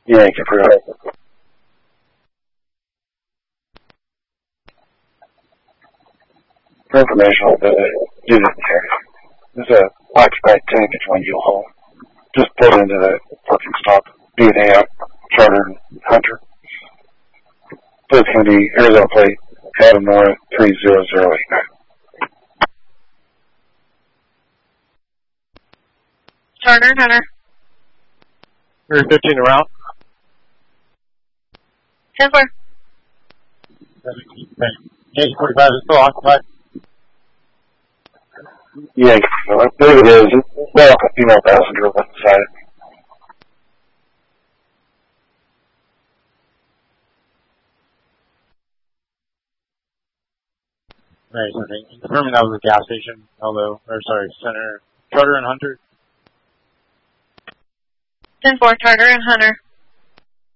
Yankee approved. For informational, the unit carry. There's a occupied tank at one U-Haul. Just pulled into the parking stop. DNA out, Charter and Hunter. So it's going to be Arizona plate, Adam Nora 30089. Charter and Hunter. 315 en route. 10-4. Yankee 45 is still occupied. Yankee, I believe it is. Well, a female passenger was inside it. Right, okay. Confirming that was a gas station, Center. Charter and Hunter. 10-4, Charter and Hunter.